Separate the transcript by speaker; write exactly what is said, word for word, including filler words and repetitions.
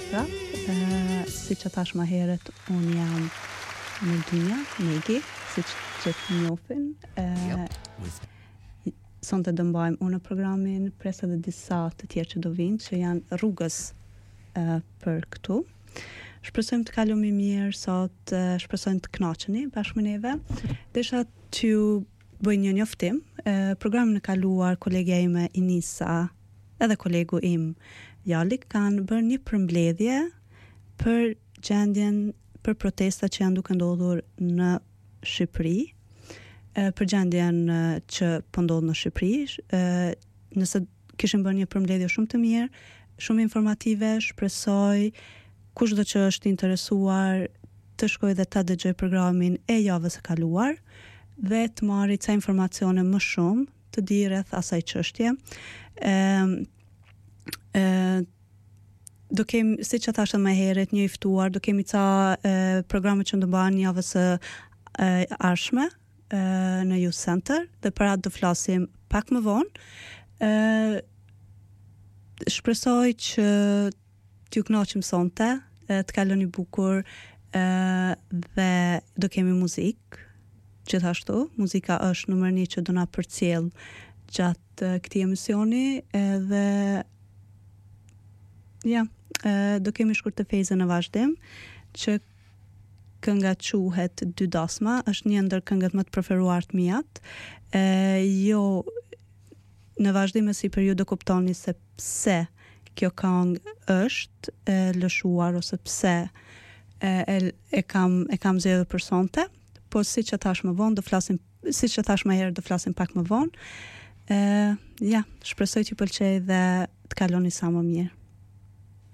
Speaker 1: Nisa. Uh, si që tash më herët, unë jam në dynja, Megi, si që të njofin. Uh, yep. Sonte do mbajmë unë në programin, presa dhe disa të tjerë që do vinë, që janë rrugës uh, për këtu. Shpresojmë të kalojmë mirë sot, uh, shpresojmë të kënaqeni bashkë me neve. Desha t'ju bëj një njoftim. Uh, programin e kaluar kolegja ime Inisa edhe kolegu im Jalik kanë bërë një përmbledhje për gjendjen, për protestat që janë duke ndodhur në Shqipëri, uh, për gjendjen uh, që po ndodh në Shqipëri. Uh, nëse kishin bërë një përmbledhje shumë të mirë, shumë informative, shpresoj kushdo që është interesuar të shkojë dhe ta dëgjojë programin e javës së kaluar dhe të marrë ca informacione më shumë të di rreth asaj çështje. Ëm ë do kemi, siç e thashë më herët, një i ftuar, do kemi ca e, programe që do bëhen javës së ardhshme në Youth Center dhe për atë do flasim pak më vonë. Ë shpresoj që t'ju kënaqim sonte, të kaloni bukur ë dhe do kemi muzikë. Gjithashtu, muzika është numër një që do na përcjell gjatë këtij emisioni edhe ja, do kemi shkurtë fezë në vazhdim që kënga quhet Dy dasma, është një ndër këngët më të preferuar të mijat. Ë jo në vazhdim e si për ju do kuptoni se pse kjo këngë është e lëshuar ose pse e, e, e kam e kam zgjedhur për sonte. Po si që thash më vonë, do flasim, si që thash më herë, do flasim pak më vonë. Ë, ja, shpresoj t'ju pëlqej dhe të kaloni sa më mirë.